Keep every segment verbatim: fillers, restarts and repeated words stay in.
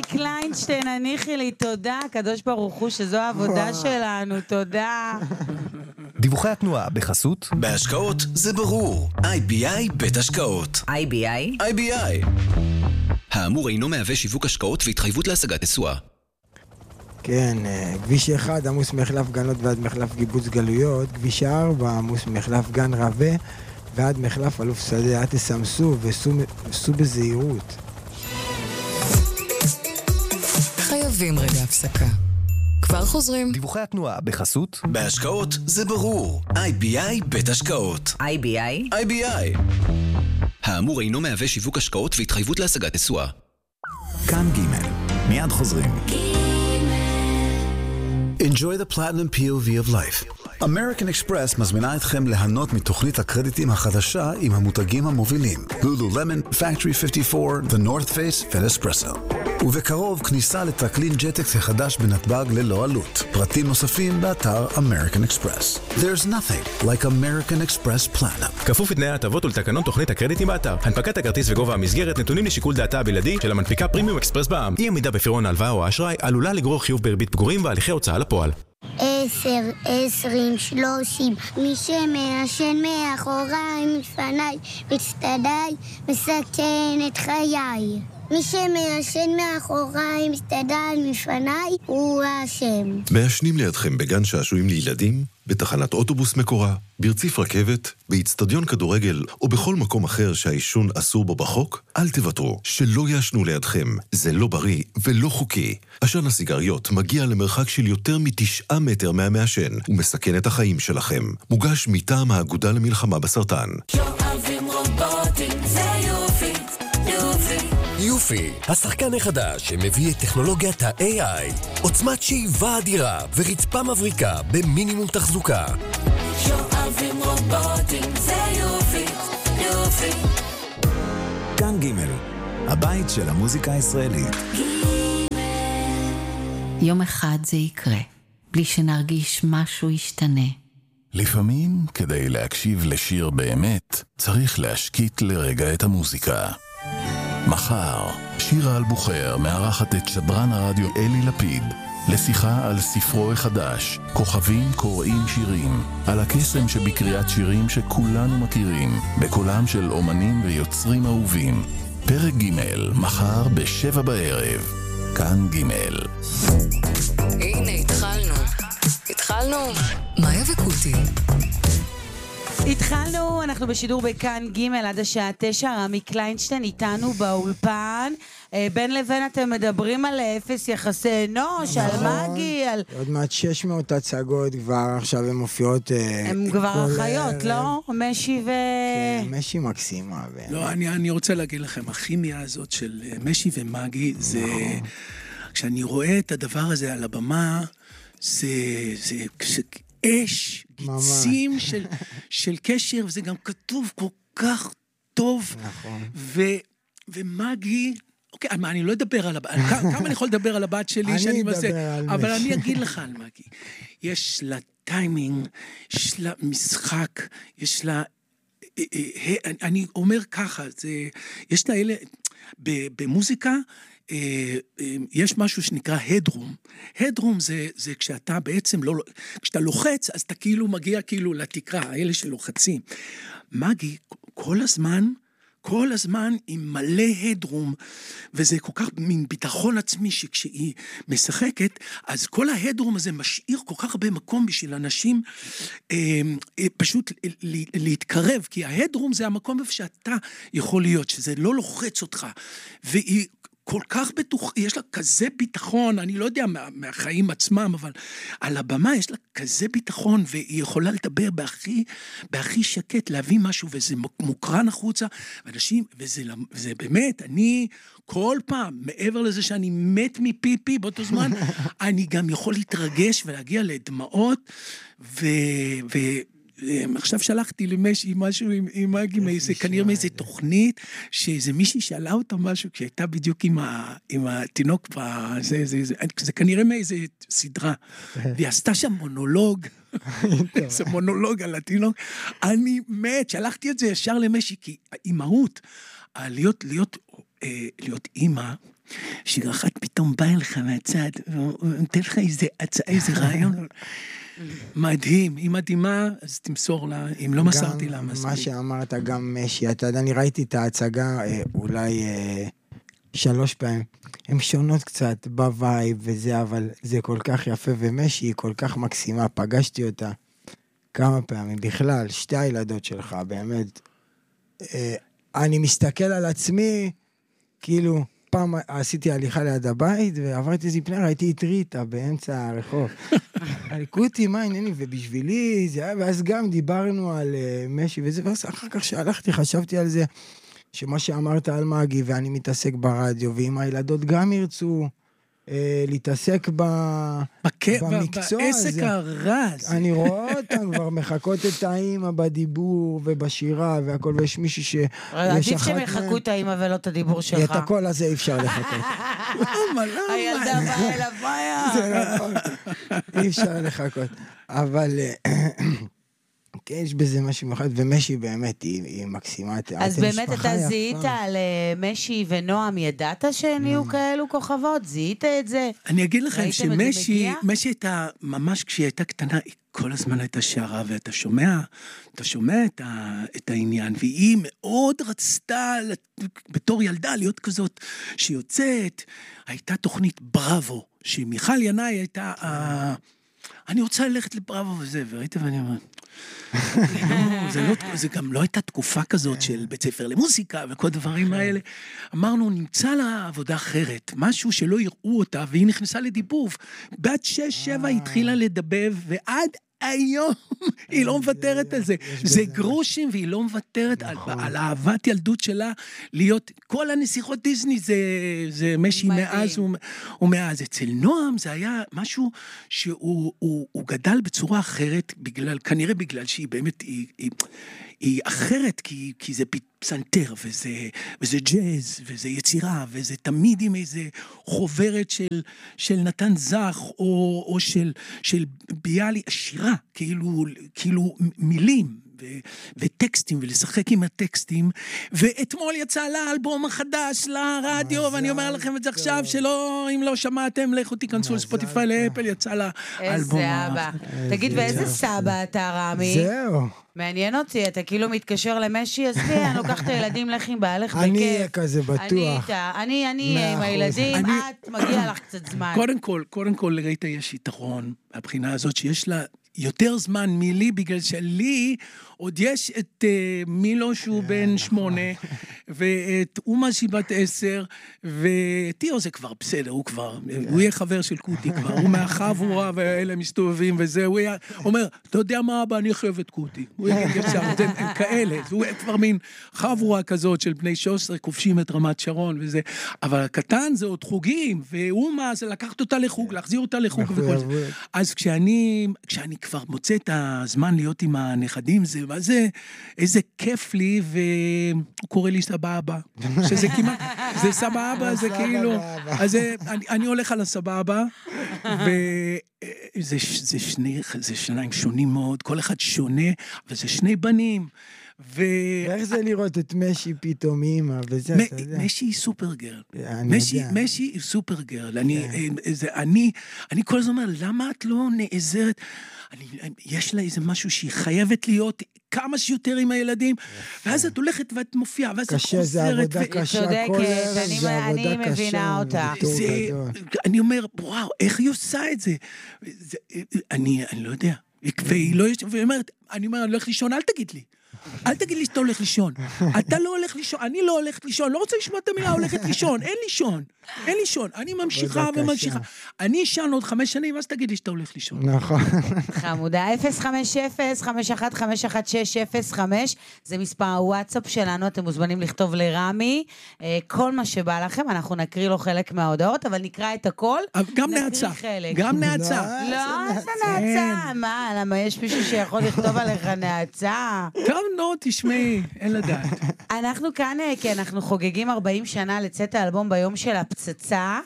קליינשטיין, הניחי לי, תודה, קדוש ברוך הוא, שזו העבודה שלנו, תודה. דיווחי התנועה בחסות בהשקעות זה ברור. איי בי איי בית השקעות. איי בי איי? איי בי איי. האמור אינו מהווה שיווק השקעות והתחייבות להשגת תשואה. כן, כביש אחד עמוס מחלף גנות ועד מחלף קיבוץ גלויות, כביש ארבע עמוס מחלף גן רבה ועד מחלף אלוף שדה, אל תסמסו וסעו בזהירות. חייבים רגע הפסקה. כבר חוזרים. דיווחי התנועה בחסות בהשקעות זה ברור. איי בי איי בית השקעות. איי בי איי? איי בי איי. האמור אינו מהווה שיווק השקעות והתחייבות להשגת תשואה. כאן ג' מיד חוזרים. Enjoy the platinum פי או וי of life. American Express מזמינה אתכם ליהנות מתוכנית הקרדיטים החדשה עם המותגים המובילים Lululemon, Factory חמישים וארבע, The North Face ו-Espresso. ובקרוב כניסה לטרקלין ג'טקס החדש בנתב"ג ללא עלות. פרטים נוספים באתר American Express. There's nothing like American Express Platinum. כפוף לתנאי ההטבות ולתקנון תוכנית הקרדיטים באתר. הנפקת הכרטיס וגובה המסגרת נתונים לשיקול דעתה הבלעדי של המנפיקה פרימיום אקספרס בע"מ. אי עמידה בפירעון ההלוואה או האשראי עלולה לגרור חיוב בריבית פיגורים והליכי הוצאה לפועל. עשר, עשרים, שלושים, מי שמעשן מאחוריי, מפניי, מצטדיי, מסכן את חיי. מי שמעשן מאחוריי, מצטדיי, מפניי, הוא האשם. מעשנים לידכם בגן שעשועים לילדים, בתחנת אוטובוס מקורה, ברציף רכבת, באצטדיון כדורגל או בכל מקום אחר שהעישון אסור בו בחוק, אל תוותרו, שלא יעשנו לידכם. זה לא בריא ולא חוקי. עשן הסיגריות מגיע למרחק של יותר מתשעה מטר מהמעשן ומסכן את החיים שלכם. מוגש מטעם האגודה למלחמה בסרטן. שואבים רובוטים, זה יופי, יופי. יופי, השחקן החדש שמביא את טכנולוגיית ה-איי איי, עוצמת שאיבה אדירה ורצפה מבריקה במינימום תחזוקה. שואבים רובוטים, זה יופי, יופי. כאן ג' הבית של המוזיקה הישראלית. יום אחד זה יקרה, בלי שנרגיש משהו ישתנה. לפעמים, כדי להקשיב לשיר באמת, צריך להשקיט לרגע את המוזיקה. מחר, שירה אלבוחר מארחת את שדרן הרדיו אלי לפיד לשיחה על ספרו החדש, כוכבים קוראים שירים, על הקסם שבקריאת שירים שכולנו מכירים, בקולם של אומנים ויוצרים אהובים. פרק ג' מחר בשבע בערב, כאן ג'. הנה, התחלנו. התחלנו. מאיה וקוטי. התחלנו, אנחנו בשידור בכאן ג' עד השעה תשע, רמי קליינשטיין איתנו באולפן. בין לבין אתם מדברים על אפס יחסי אנוש, על מגי, על... עוד מעט שש מאות הצגות כבר, עכשיו הן מופיעות... הן כבר אחיות, לא? משי ו... כן, משי מקסימה. לא, אני רוצה להגיד לכם, הכימיה הזאת של משי ומגי, זה... כשאני רואה את הדבר הזה על הבמה, זה... אש, גיצים של, של קשר, וזה גם כתוב כל כך טוב. נכון. ו, ומגי, אוקיי, מה, אני לא אדבר על הבת, כמה אני יכול לדבר על הבת שלי שאני מזה, אבל אני אגיד לך על מגי. יש לה טיימינג, יש לה משחק, יש לה, אני אומר ככה, זה, יש לה אלה, במוזיקה, יש משהו שנקרא הדרום. הדרום זה, זה כשאתה בעצם לא, כשאתה לוחץ, אז אתה כאילו מגיע כאילו לתקרה, האלה שלוחצים. מגי, כל הזמן, כל הזמן עם מלא הדרום, וזה כל כך מין ביטחון עצמי שכשהיא משחקת, אז כל ההדרום הזה משאיר כל כך הרבה מקום בשביל אנשים אה, אה, פשוט להתקרב, כי ההדרום זה המקום איפה שאתה יכול להיות, שזה לא לוחץ אותך, והיא כל כך בטוח, יש לה כזה ביטחון, אני לא יודע מה, מהחיים עצמם, אבל על הבמה יש לה כזה ביטחון, והיא יכולה לדבר בהכי, בהכי שקט, להביא משהו, וזה מוקרן החוצה, ואנשים, וזה, וזה באמת, אני כל פעם, מעבר לזה שאני מת מפיפי באותו זמן, אני גם יכול להתרגש ולהגיע לדמעות, ו... ו עכשיו שלחתי למשי משהו עם, עם מגי, מאיזה, כנראה מאיזה תוכנית, שאיזה מישהי שאלה אותה משהו, כשהייתה בדיוק עם, ה, עם התינוק, זה, זה, זה, זה כנראה מאיזה סדרה, והיא עשתה שם מונולוג, זה מונולוג על התינוק, אני מת, שלחתי את זה ישר למשי, כי האימהות, להיות, להיות, להיות אימא, שאחת פתאום בא אליך מהצד, ונותן לך איזה הצעה, איזה רעיון. מדהים, היא מדהימה, אז תמסור לה, אם לא מסרתי לה מספיק. מה שאמרת, גם משי, אתה יודע, אני ראיתי את ההצגה אולי שלוש פעמים. הן שונות קצת בווייב וזה, אבל זה כל כך יפה, ומשי היא כל כך מקסימה, פגשתי אותה כמה פעמים. בכלל, שתי הילדות שלך, באמת, אני מסתכל על עצמי, כאילו, פעם עשיתי הליכה ליד הבית, ועברתי איזה פני, ראיתי את ריטה באמצע הרחוב. הליקותי, מה העניינים? ובשבילי, זה היה, ואז גם דיברנו על uh, משי וזה, ואז אחר כך שהלכתי, חשבתי על זה, שמה שאמרת על מגי, ואני מתעסק ברדיו, ואם הילדות גם ירצו uh, להתעסק ב... בק... במקצוע הזה. בעסק הרז. אני רואה אותם כבר מחכות את האמא בדיבור ובשירה והכל, ויש מישהי ש... עדיף שהם יחכו את האמא ולא את הדיבור שלך. את הכל הזה אי אפשר לחכות. למה, למה? הילדה באה אליו, מה היה? זה נכון. אי אפשר לחכות. אבל כן, יש בזה משהו מיוחד, ומשי באמת היא מקסימה. אז באמת אתה זיהית על משי ונועם, ידעת שהן יהיו כאלו כוכבות? זיהית את זה? אני אגיד לכם שמשי, משי הייתה, ממש כשהיא הייתה קטנה, היא כל הזמן הייתה שערה, ואתה שומע, אתה שומע את, ה, את העניין, והיא מאוד רצתה, בתור ילדה, להיות כזאת שיוצאת, הייתה תוכנית בראבו, שמיכל ינאי הייתה, ה... אני רוצה ללכת לבראבו וזה, וראית ואני אומר, זה, לא, זה גם לא הייתה תקופה כזאת של בית ספר למוזיקה וכל דברים האלה. אמרנו, נמצא לה עבודה אחרת, משהו שלא יראו אותה, והיא נכנסה לדיבוב. בת שש, שבע התחילה לדבב, ועד היום היא לא מוותרת על זה. זה גרושים, והיא לא מוותרת על אהבת ילדות שלה, להיות, כל הנסיכות דיסני זה משי מאז ומאז. אצל נועם זה היה משהו שהוא גדל בצורה אחרת, כנראה בגלל שהיא באמת, היא אחרת, כי זה פסנתר, וזה ג'אז, וזה יצירה, וזה תמיד עם איזה חוברת של נתן זך, או של ביאלי, שירה, כאילו מילים, וטקסטים, ולשחק עם הטקסטים, ואתמול יצא לאלבום החדש לרדיו, ואני אומר לכם את זה עכשיו, שלא, אם לא שמעתם, לכו תיכנסו לספוטיפיי, לאפל, יצא לאלבום. איזה אבא. תגיד, ואיזה סבא אתה, רמי? זהו. מעניין אותי, אתה כאילו מתקשר למשי, אז לי, אני לוקח את הילדים לך עם בעלך בכיף. אני אהיה כזה בטוח. אני אהיה עם הילדים, את מגיע לך קצת זמן. קודם כל, קודם כל, לראיתה יש יתרון, הבחינה הזאת שיש לה יותר זמן מילי, בגלל שלי עוד יש את uh, מילו שהוא בן שמונה, ואת אומה שהיא בת עשר, וטיו זה כבר בסדר, הוא כבר, הוא יהיה חבר של קוטי כבר, הוא מהחבורה ואלה מסתובבים וזה, הוא יהיה, אומר, אתה יודע מה אבא, אני חייב את קוטי, הוא יגיד ישר, הם כאלה, הוא כבר מין חבורה כזאת של בני שוסטר, כובשים את רמת שרון וזה, אבל הקטן זה עוד חוגים, ואומה זה לקחת אותה לחוג, להחזיר אותה לחוג וכל זה. אז כשאני, כשאני כבר מוצא את הזמן להיות עם הנכדים, זה מה זה, איזה כיף לי, והוא קורא לי סבבה, שזה כמעט, זה סבבה, זה כאילו, אז אני, אני הולך על הסבבה, וזה זה שני, זה שניים שונים מאוד, כל אחד שונה, וזה שני בנים, ו... איך זה לראות את משי פתאום אימא, וזה, אתה יודע. משי היא סופרגרל. משי היא סופרגרל. אני כל הזמן אומר, למה את לא נעזרת? יש לה איזה משהו שהיא חייבת להיות כמה שיותר עם הילדים, ואז את הולכת ואת מופיעה, ואז את חוזרת. קשה, זה עבודה קשה, כל ערב זה עבודה קשה. אני מבינה אותה. אני אומר, וואו, איך היא עושה את זה? אני לא יודע. והיא אומרת, אני אומר, אני הולך לישון, אל תגיד לי. אל תגיד לי שאתה הולך לישון. אתה לא הולך לישון, אני לא הולך לישון, לא רוצה לשמוע את המילה הולכת לישון, אין לישון, אין לישון, אני ממשיכה וממשיכה. אני אשן עוד חמש שנים, אז תגיד לי שאתה הולך לישון. נכון. חמודה, אפס חמש אפס חמש אחת חמש אחת שש אפס חמש, זה מספר הוואטסאפ שלנו, אתם מוזמנים לכתוב לרמי, כל מה שבא לכם, אנחנו נקריא לו חלק מההודעות, אבל נקרא את הכל, גם נעצה, גם נעצה. לא, זה נעצה, מה, למה יש מישהו שיכול לכתוב עליך נעצה? טוב, לא, תשמעי, אין לדעת. אנחנו כאן, כי אנחנו חוגגים ארבעים שנה לצאת האלבום ביום של הפצצה,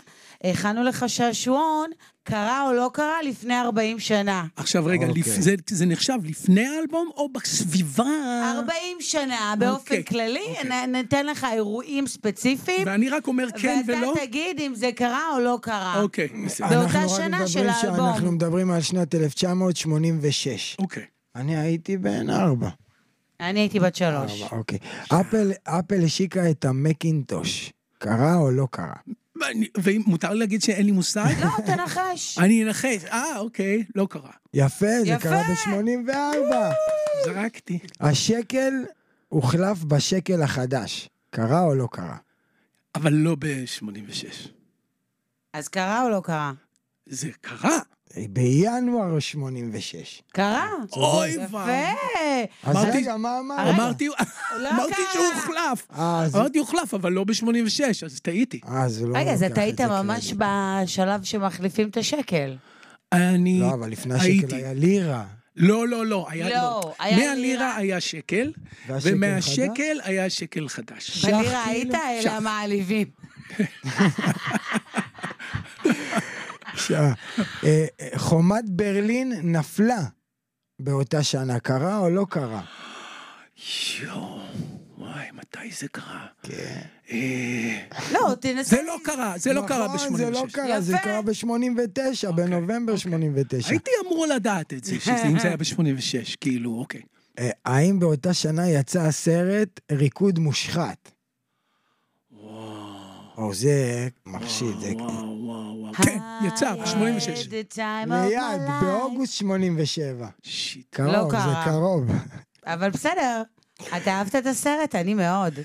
הכנו לך שעשועון, קרה או לא קרה לפני ארבעים שנה. עכשיו רגע, אוקיי. לפ... זה, זה נחשב לפני האלבום או בסביבה? ארבעים שנה, באופן אוקיי. כללי, אוקיי. נ, ניתן לך אירועים ספציפיים. ואני רק אומר כן ולא? ואתה תגיד אם זה קרה או לא קרה. אוקיי. באותה שנה של האלבום. אנחנו מדברים על שנת אלף תשע מאות שמונים ושש. אוקיי. אני הייתי בן ארבע. אני הייתי בת שלוש. ארבע, אוקיי. אפל, אפל השיקה את המקינטוש. קרה או לא קרה? ואם מותר להגיד שאין לי מושג? לא, תנחש. אני אנחש. אה, אוקיי, לא קרה. יפה, זה יפה. קרה ב-שמונים וארבע. זרקתי. השקל הוחלף בשקל החדש. קרה או לא קרה? אבל לא ב-שמונים ושש. אז קרה או לא קרה? זה קרה. בינואר שמונים ושש. קרה. אוי יפה. אז אמרתי- רגע, מה אמרת? אמרתי לא אמרתי קרה. שהוא הוחלף. אה, אז- אמרתי הוחלף, אבל לא ב-שמונים ושש, אז טעיתי. אה, זה לא... רגע, אז לוקח אתה היית את זה ממש קרדיט. בשלב שמחליפים את השקל. אני לא, אבל לפני השקל הייתי. היה לירה. לא, לא, לא. היה- לא, לא. היה מהלירה לירה. היה שקל, והשקל ומהשקל היה שקל חדש. בלירה היית, שח. אלה המעליבים. שעה. אה, אה, חומת ברלין נפלה באותה שנה. קרה או לא קרה? יואו, וואי, מתי זה קרה? כן. אה, לא, תנסה. זה לא קרה, זה לא קרה נכון, ב-שמונים ושש. זה לא קרה, זה יפה. קרה ב-שמונים ותשע, בנובמבר שמונים ותשע. הייתי אמור לדעת את זה, שזה אם זה היה ב-שמונים ושש, כאילו, אוקיי. אה, האם באותה שנה יצא הסרט ריקוד מושחת? או זה מחשיד. זה- וואו, וואו, וואו. כן, יצא, ב-שמונים ושש. The time of מיד, my life. באוגוסט שמונים ושבע. שיט. קרוב, לא זה קרה. קרוב. אבל בסדר, אתה אהבת את הסרט? אני מאוד.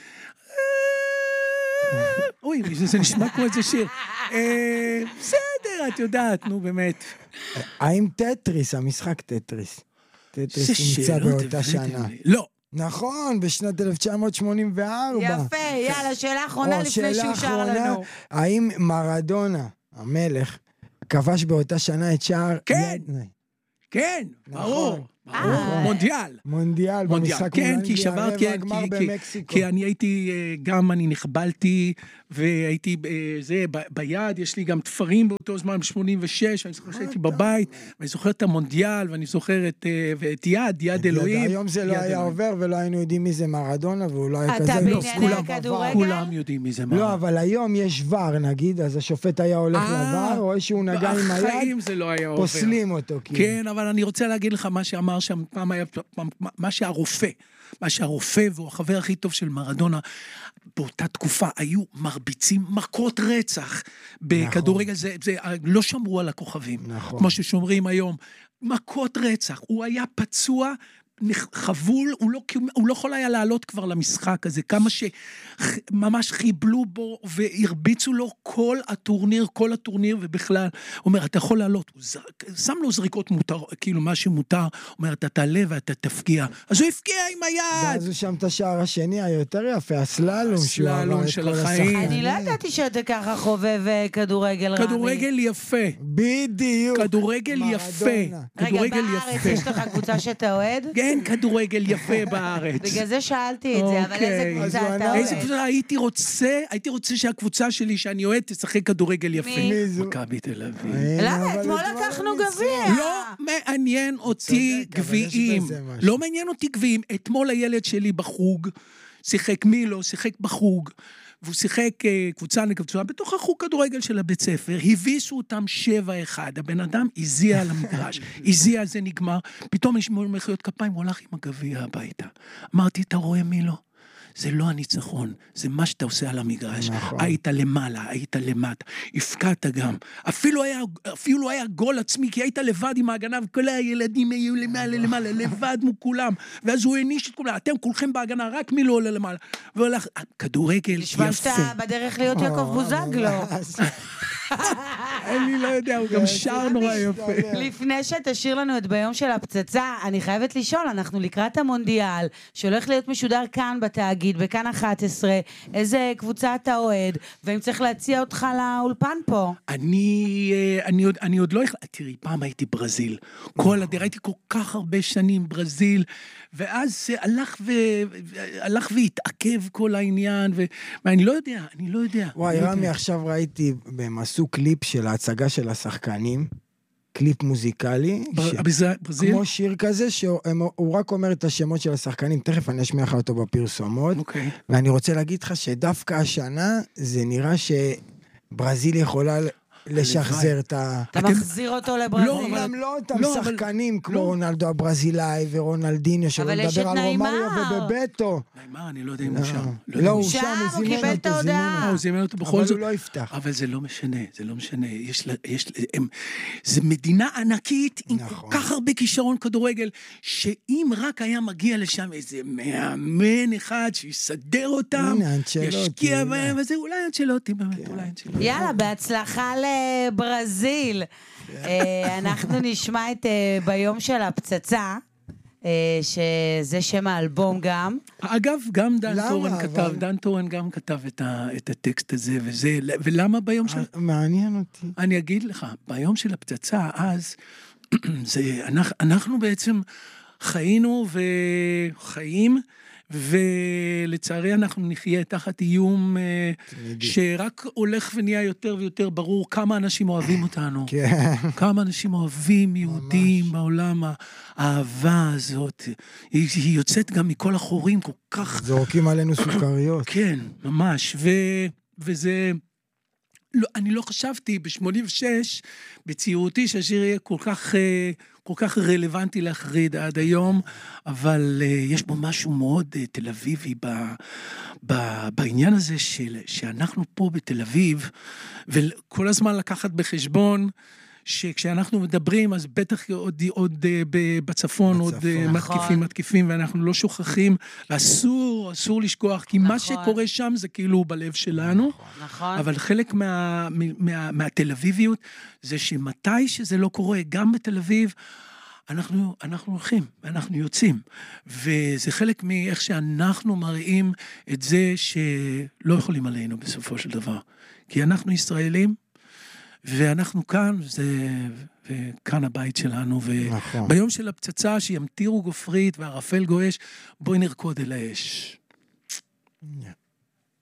אוי, זה נשמע כמו איזה שיר. אה, בסדר, את יודעת, נו, באמת. האם טטריס, המשחק טטריס, זה טטריס נמצא שאלות באותה הבאתם שנה? לי. לא. נכון, בשנת אלף תשע מאות שמונים וארבע. יפה, יאללה, שאלה אחרונה או, לפני שאלה שהוא שר אחרונה, לנו. האם מרדונה, המלך, כבש באותה שנה את שער... כן. יד- כן, ברור. ברור. אה. מונדיאל. מונדיאל, מונדיאל, במשחק כן, מול כי אנגליה, שברת, רבע כן, הגמר כי- כי- במקסיקו. כי אני הייתי, אה, גם אני נכבלתי, והייתי, אה, זה, ב- ביד, יש לי גם תפרים באותו זמן, ב-שמונים ושש, ואני זוכר שהייתי בבית, ואני זוכר את המונדיאל, ואני זוכר את, אה, ואת יד, יד אלוהים. היום זה לא יד היה אלוהים. עובר, ולא היינו יודעים מי זה מרדונה, והוא לא היה אתה כזה... בענייני לא, כולם הכדורגל? כולם יודעים מי זה מה. לא, אבל היום יש ור, נגיד, אז השופט היה הולך אה, לבר, או שהוא נגע עם היד, בחיים זה לא היה עובר. פוסלים אותו. כאילו. כן, אבל אני רוצה להגיד לך מה שאמר שם, פעם היה, פעם, מה שהרופא, מה שהרופא והוא החבר הכי טוב של מרדונה, באותה תקופה היו מרביצים מכות רצח בכדורגל, זה, זה, לא שמרו על הכוכבים, נכון. כמו ששומרים היום, מכות רצח, הוא היה פצוע, חבול, הוא לא, הוא לא יכול היה לעלות כבר למשחק הזה, כמה שממש חיבלו בו והרביצו לו כל הטורניר, כל הטורניר, ובכלל, הוא אומר, אתה יכול לעלות, הוא זרק, שם לו זריקות מותר, כאילו מה שמותר, הוא אומר, אתה תעלה ואתה תפגיע, אז הוא הפגיע עם היד. ואז הוא שם את השער השני היותר יפה, הסללום, שהוא הסללום עבר את של כל החיים. השחקנים. אני לא ידעתי שאתה ככה חובב אה, כדורגל רמי. כדורגל יפה. בדיוק. כדורגל יפה. מרדונה. רגע, כדורגל בארץ יפה. יש לך קבוצה שאתה אוהד? כן, כדורגל יפה בארץ. בגלל זה שאלתי את זה, אבל איזה אוקיי. קבוצה אז הוא אתה ענה- איזה אוהד? קבוצה, הייתי רוצה, הייתי רוצה שהקבוצה שלי שאני אוהד תשחק כדורגל יפה. מי? זו? מכבי תל אביב. אין, למה? אבל אתמול אתמול לקחנו ניצחו. גביע. לא מעניין אותי צודק, אבל יש גביעים. בזה משהו. לא מעניין אותי גביעים. אתמול הילד שלי בחוג, שיחק מילו, שיחק בחוג, והוא שיחק אה, קבוצה לקבוצה, בתוך החוג כדורגל של הבית ספר, הביסו אותם שבע אחד, הבן אדם הזיע על המגרש, הזיע, זה נגמר, פתאום יש מחיאות כפיים, הוא הלך עם הגביע הביתה. אמרתי, אתה רואה מילו? זה לא הניצחון, זה מה שאתה עושה על המגרש. נכון. היית למעלה, היית למטה, הפקעת גם. אפילו היה, אפילו היה גול עצמי, כי היית לבד עם ההגנה, וכל הילדים היו למעלה, למעלה, לבד מכולם. ואז הוא הניש את כולם, אתם כולכם בהגנה, רק מי לא עולה למעלה. והולך, כדורגל נשמע יפה. שאתה בדרך להיות יעקב בוזגלו. אני לא יודע, הוא גם שר נורא יפה. לפני שתשאיר לנו את ביום של הפצצה, אני חייבת לשאול, אנחנו לקראת המונדיאל, שהולך להיות משודר כאן בתאגיד, בכאן אחת עשרה, איזה קבוצה אתה אוהד, ואם צריך להציע אותך לאולפן פה. אני, אני עוד, אני עוד לא... תראי, פעם הייתי ברזיל. כל הדרך, הייתי כל כך הרבה שנים ברזיל, ואז הלך ו... הלך והתעכב כל העניין, ו... ואני לא יודע, אני לא יודע. וואי, רמי, עכשיו ראיתי, הם עשו קליפ של ההצגה של השחקנים, קליפ מוזיקלי, ברזיל? כמו שיר כזה, שהוא רק אומר את השמות של השחקנים, תכף אני אשמיע לך אותו בפרסומות, ואני רוצה להגיד לך שדווקא השנה, זה נראה שברזיל יכולה... לשחזר את ה... אתה מחזיר אותו לברזיל. לא, גם לא אותם שחקנים כמו רונלדו הברזילאי ורונלדינho, שלא לדבר על רומאריו ובבטו. נעימר, אני לא יודע אם הוא שם. לא, הוא שם, הוא זימן אותו, הוא זימן אותו בכל זאת. אבל הוא לא יפתח. אבל זה לא משנה, זה לא משנה. זה מדינה ענקית עם כל כך הרבה כישרון כדורגל, שאם רק היה מגיע לשם איזה מאמן אחד שיסדר אותם, ישקיע בהם, וזה אולי אנצ'לוטי באמת, אולי אנצ'לוטי. יאללה, בהצלחה לברזיל. אנחנו נשמע את ביום של הפצצה, שזה שם האלבום גם. אגב, גם דן טורן כתב, דן טורן גם כתב את הטקסט הזה, וזה, ולמה ביום של... מעניין אותי. אני אגיד לך, ביום של הפצצה, אז, זה, אנחנו בעצם חיינו וחיים, ולצערי אנחנו נחיה תחת איום שרק הולך ונהיה יותר ויותר ברור כמה אנשים אוהבים אותנו. כמה אנשים אוהבים יהודים בעולם, האהבה הזאת. היא יוצאת גם מכל החורים כל כך... זורקים עלינו סוכריות. כן, ממש. וזה... לא, אני לא חשבתי ב-שמונים ושש, בצעירותי, שהשיר יהיה כל כך, כל כך רלוונטי להחריד עד היום, אבל יש בו משהו מאוד תל אביבי ב, ב, בעניין הזה של, שאנחנו פה בתל אביב, וכל הזמן לקחת בחשבון, שכשאנחנו מדברים, אז בטח עוד, עוד בצפון, עוד מתקיפים, מתקיפים, ואנחנו לא שוכחים, ואסור, אסור לשכוח, כי מה שקורה שם זה כאילו בלב שלנו, אבל חלק מה, מה, מהתל אביביות, זה שמתי שזה לא קורה, גם בתל אביב, אנחנו, אנחנו הולכים, אנחנו יוצאים, וזה חלק מאיך שאנחנו מראים את זה שלא יכולים עלינו בסופו של דבר, כי אנחנו ישראלים, ואנחנו כאן, זה, וכאן הבית שלנו, וביום של הפצצה, שימטירו גופרית והרפל גואש, בואי נרקוד אל האש.